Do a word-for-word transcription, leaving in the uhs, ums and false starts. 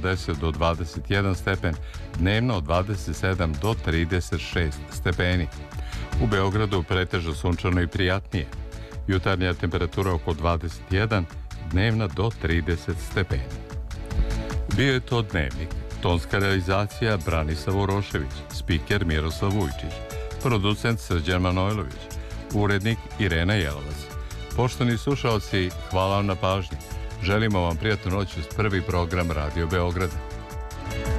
deset do dvadeset jedan stepen, dnevno od dvadeset sedam do trideset šest stepeni. U Beogradu pretežno sunčano i prijatnije. Jutarnja temperatura oko dvadeset jedan, dnevna do trideset stepeni. Bio je to Dnevnik. Tonska realizacija Branislav Urošević, spiker Miroslav Vujčić, producent Srđan Manojlović, urednik Irena Jelovac. Poštovani slušaoci, hvala vam na pažnji. Želimo vam prijatnu noć uz prvi program Radio Beograda.